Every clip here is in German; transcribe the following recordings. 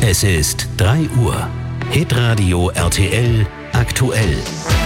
Es ist 3 Uhr. Hitradio RTL aktuell.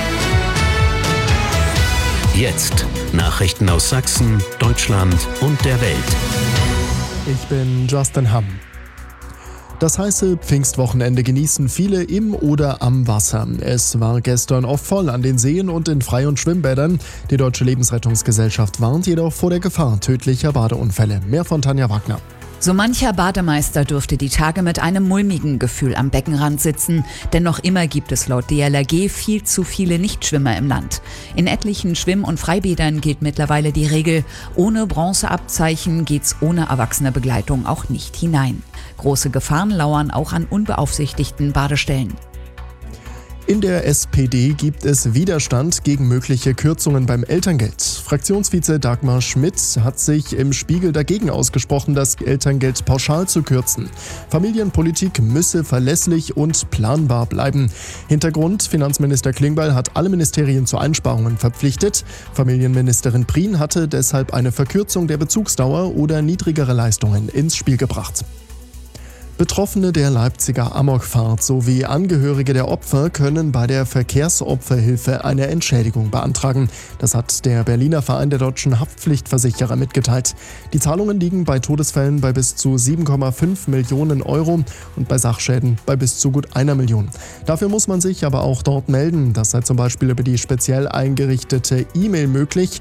Jetzt Nachrichten aus Sachsen, Deutschland und der Welt. Ich bin Justin Hamm. Das heiße Pfingstwochenende genießen viele im oder am Wasser. Es war gestern oft voll an den Seen und in Frei- und Schwimmbädern. Die Deutsche Lebensrettungsgesellschaft warnt jedoch vor der Gefahr tödlicher Badeunfälle. Mehr von Tanja Wagner. So mancher Bademeister dürfte die Tage mit einem mulmigen Gefühl am Beckenrand sitzen, denn noch immer gibt es laut DLRG viel zu viele Nichtschwimmer im Land. In etlichen Schwimm- und Freibädern gilt mittlerweile die Regel, ohne Bronzeabzeichen geht's ohne erwachsene Begleitung auch nicht hinein. Große Gefahren lauern auch an unbeaufsichtigten Badestellen. In der SPD gibt es Widerstand gegen mögliche Kürzungen beim Elterngeld. Fraktionsvize Dagmar Schmidt hat sich im Spiegel dagegen ausgesprochen, das Elterngeld pauschal zu kürzen. Familienpolitik müsse verlässlich und planbar bleiben. Hintergrund: Finanzminister Klingbeil hat alle Ministerien zu Einsparungen verpflichtet. Familienministerin Prien hatte deshalb eine Verkürzung der Bezugsdauer oder niedrigere Leistungen ins Spiel gebracht. Betroffene der Leipziger Amokfahrt sowie Angehörige der Opfer können bei der Verkehrsopferhilfe eine Entschädigung beantragen. Das hat der Berliner Verein der deutschen Haftpflichtversicherer mitgeteilt. Die Zahlungen liegen bei Todesfällen bei bis zu 7,5 Millionen Euro und bei Sachschäden bei bis zu gut 1 Million. Dafür muss man sich aber auch dort melden. Das sei zum Beispiel über die speziell eingerichtete E-Mail möglich: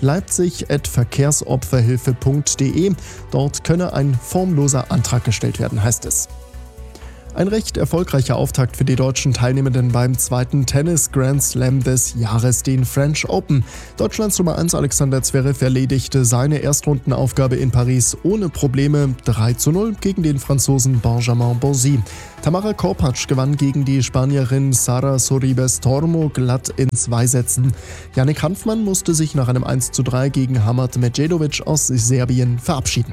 leipzig@verkehrsopferhilfe.de. Dort könne ein formloser Antrag gestellt werden, heißt es. Ein recht erfolgreicher Auftakt für die deutschen Teilnehmenden beim zweiten Tennis-Grand Slam des Jahres, den French Open. Deutschlands Nummer 1 Alexander Zverev erledigte seine Erstrundenaufgabe in Paris ohne Probleme 3:0 gegen den Franzosen Benjamin Bonzi. Tamara Korpatsch gewann gegen die Spanierin Sara Sorribes Tormo glatt in 2 Sätzen. Jannik Hanfmann musste sich nach einem 1:3 gegen Hamad Medjedovic aus Serbien verabschieden.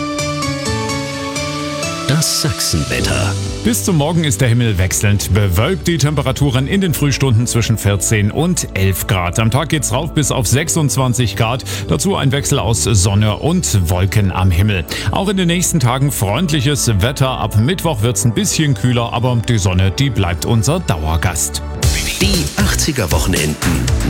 Das Sachsenwetter. Bis zum Morgen ist der Himmel wechselnd bewölkt. Die Temperaturen in den Frühstunden zwischen 14 und 11 Grad. Am Tag geht's rauf bis auf 26 Grad. Dazu ein Wechsel aus Sonne und Wolken am Himmel. Auch in den nächsten Tagen freundliches Wetter. Ab Mittwoch wird's ein bisschen kühler, aber die Sonne, die bleibt unser Dauergast. Die 80er Wochenenden.